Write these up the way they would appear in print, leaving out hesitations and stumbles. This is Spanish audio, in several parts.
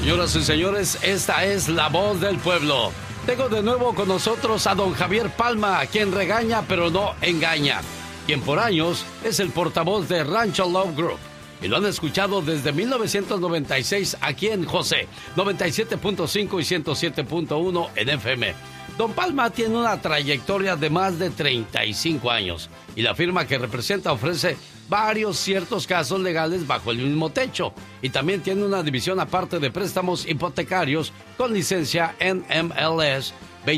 Señoras y señores, esta es La Voz del Pueblo. Tengo de nuevo con nosotros a don Javier Palma, quien regaña pero no engaña, quien por años es el portavoz de Rancho Love Group. Y lo han escuchado desde 1996 aquí en José, 97.5 y 107.1 en FM. Don Palma tiene una trayectoria de más de 35 años y la firma que representa ofrece varios ciertos casos legales bajo el mismo techo, y también tiene una división aparte de préstamos hipotecarios con licencia NMLS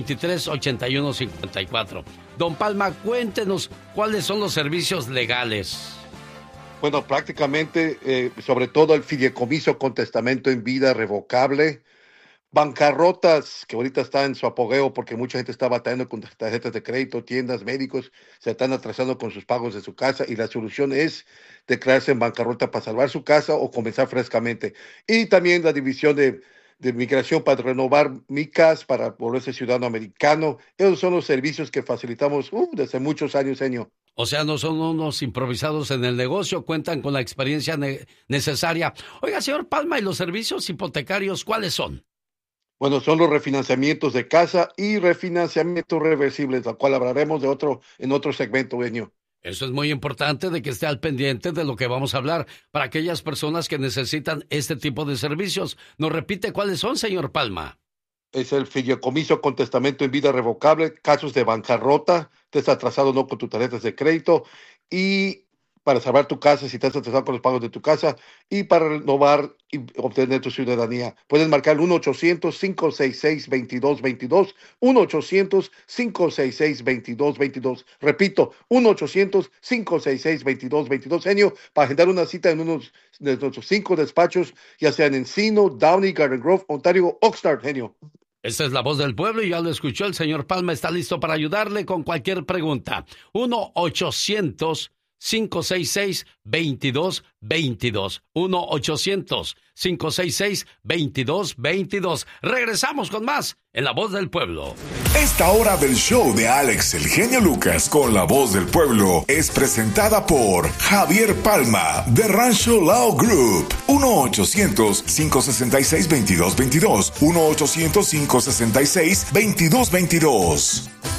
238154. Don Palma, cuéntenos cuáles son los servicios legales. Bueno, prácticamente, sobre todo el fideicomiso con testamento en vida revocable, bancarrotas, que ahorita está en su apogeo porque mucha gente está batallando con tarjetas de crédito, tiendas, médicos, se están atrasando con sus pagos de su casa, y la solución es declararse en bancarrota para salvar su casa o comenzar frescamente. Y también la división de migración para renovar micas, para volverse ciudadano americano. Esos son los servicios que facilitamos desde muchos años, señor. O sea, no son unos improvisados en el negocio, cuentan con la experiencia necesaria. Oiga, señor Palma, ¿y los servicios hipotecarios cuáles son? Bueno, son los refinanciamientos de casa y refinanciamientos reversibles, la cual hablaremos en otro segmento, Benio. Eso es muy importante, de que esté al pendiente de lo que vamos a hablar para aquellas personas que necesitan este tipo de servicios. ¿Nos repite cuáles son, señor Palma? Es el fideicomiso con testamento en vida revocable, casos de bancarrota, te estás atrasado no con tus tarjetas de crédito, y para salvar tu casa si estás atrasado con los pagos de tu casa, y para renovar y obtener tu ciudadanía. Puedes marcar 1-800-566-2222, 1-800-566-2222. Repito, 1-800-566-2222, genio, para agendar una cita en unos de nuestros 5 despachos, ya sean en Encino, Downey, Garden Grove, Ontario, Oxnard, genio. Esta es La Voz del Pueblo y ya lo escuchó. El señor Palma está listo para ayudarle con cualquier pregunta. 1-800-566-2222. 1-800-566-2222. Regresamos con más en La Voz del Pueblo. Esta hora del show de Alex el Genio Lucas con La Voz del Pueblo es presentada por Javier Palma de Rancho Lao Group. 1-800-566-2222. 1-800-566-2222.